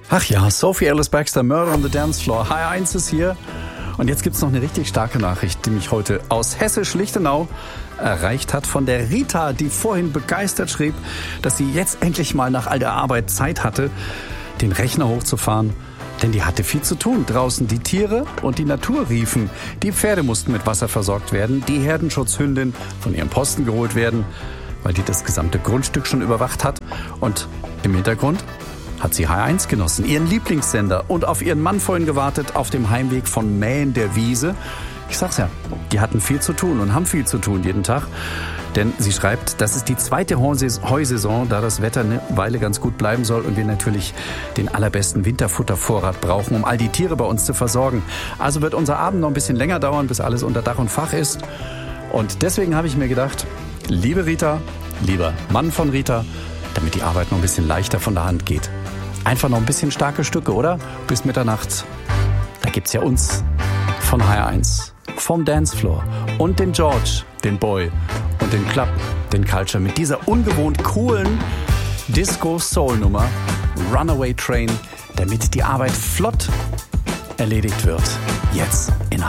Ach ja, Sophie Ellis-Bextor, Murder on the Dance Floor. HR1 ist hier. Und jetzt gibt's noch eine richtig starke Nachricht, die mich heute aus Hessisch-Lichtenau erreicht hat von der Rita, die vorhin begeistert schrieb, dass sie jetzt endlich mal nach all der Arbeit Zeit hatte, den Rechner hochzufahren. Denn die hatte viel zu tun. Draußen die Tiere und die Natur riefen. Die Pferde mussten mit Wasser versorgt werden, die Herdenschutzhündin von ihrem Posten geholt werden, weil die das gesamte Grundstück schon überwacht hat. Und im Hintergrund hat sie HR1 genossen, ihren Lieblingssender, und auf ihren Mann vorhin gewartet auf dem Heimweg von Mähen der Wiese. Ich sag's ja, die hatten viel zu tun und haben viel zu tun jeden Tag. Denn sie schreibt, das ist die zweite Heusaison, da das Wetter eine Weile ganz gut bleiben soll und wir natürlich den allerbesten Winterfuttervorrat brauchen, um all die Tiere bei uns zu versorgen. Also wird unser Abend noch ein bisschen länger dauern, bis alles unter Dach und Fach ist. Und deswegen habe ich mir gedacht, liebe Rita, lieber Mann von Rita, damit die Arbeit noch ein bisschen leichter von der Hand geht, einfach noch ein bisschen starke Stücke, oder? Bis Mitternacht. Da gibt's ja uns von HR1, vom Dancefloor und den George, den Boy und den Club, den Culture mit dieser ungewohnt coolen Disco-Soul-Nummer Runaway Train, damit die Arbeit flott erledigt wird. Jetzt in